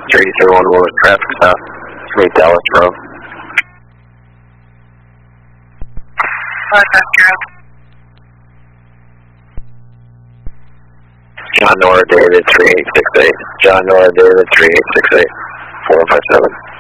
3311 was traffic stop. Meet Dallas Road. John Nora David 3868. John Nora David 3868. 457.